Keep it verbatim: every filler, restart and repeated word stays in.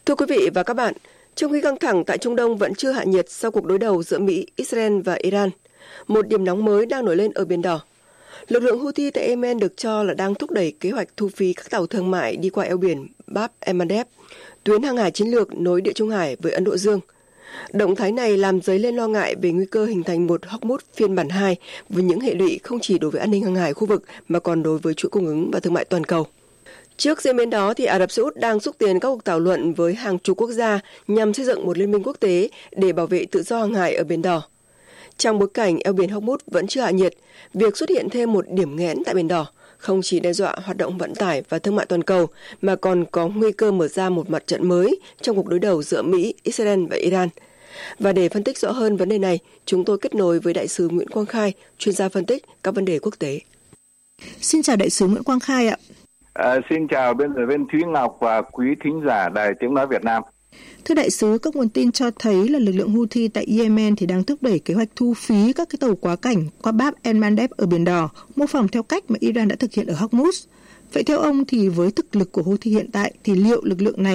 Thưa quý vị và các bạn, trong khi căng thẳng tại Trung Đông vẫn chưa hạ nhiệt sau cuộc đối đầu giữa Mỹ, Israel và Iran, một điểm nóng mới đang nổi lên ở Biển Đỏ. Lực lượng Houthi tại Yemen được cho là đang thúc đẩy kế hoạch thu phí các tàu thương mại đi qua eo biển Bab el-Mandeb, tuyến hàng hải chiến lược nối Địa Trung Hải với Ấn Độ Dương. Động thái này làm dấy lên lo ngại về nguy cơ hình thành một Hormuz phiên bản hai với những hệ lụy không chỉ đối với an ninh hàng hải khu vực mà còn đối với chuỗi cung ứng và thương mại toàn cầu. Trước diễn biến đó, thì Ả Rập Xê Út đang xúc tiến các cuộc thảo luận với hàng chục quốc gia nhằm xây dựng một liên minh quốc tế để bảo vệ tự do hàng hải ở Biển Đỏ. Trong bối cảnh eo biển Hormuz vẫn chưa hạ nhiệt, việc xuất hiện thêm một điểm nghẽn tại Biển Đỏ không chỉ đe dọa hoạt động vận tải và thương mại toàn cầu mà còn có nguy cơ mở ra một mặt trận mới trong cuộc đối đầu giữa Mỹ, Israel và Iran. Và để phân tích rõ hơn vấn đề này, chúng tôi kết nối với Đại sứ Nguyễn Quang Khai, chuyên gia phân tích các vấn đề quốc tế. Xin chào Đại sứ Nguyễn Quang Khai ạ. À, xin chào biên tập viên Thúy Ngọc và quý thính giả Đài Tiếng Nói Việt Nam. Thưa đại sứ, các nguồn tin cho thấy là lực lượng Houthi tại Yemen thì đang thúc đẩy kế hoạch thu phí các cái tàu quá cảnh qua Bab el-Mandeb ở Biển Đỏ, mô phỏng theo cách mà Iran đã thực hiện ở Hormuz. Vậy theo ông thì với thực lực của Houthi hiện tại thì liệu lực lượng này